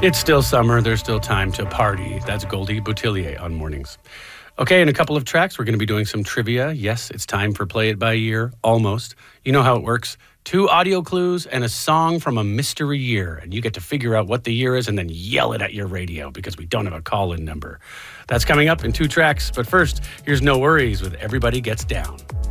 It's still summer. There's still time to party. That's Goldie Boutillier on Mornings. Okay, in a couple of tracks, we're going to be doing some trivia. Yes, it's time for Play It By Year, almost. You know how it works. 2 audio clues and a song from a mystery year. And you get to figure out what the year is and then yell it at your radio because we don't have a call-in number. That's coming up in 2 tracks. But first, here's No Worries with Everybody Gets Down.